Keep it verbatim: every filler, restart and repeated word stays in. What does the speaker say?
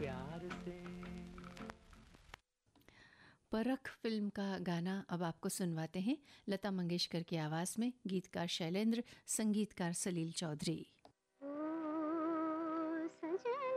प्यार से। परख फिल्म का गाना अब आपको सुनवाते हैं लता मंगेशकर की आवाज में, गीतकार शैलेंद्र, संगीतकार सलील चौधरी। ओ सजन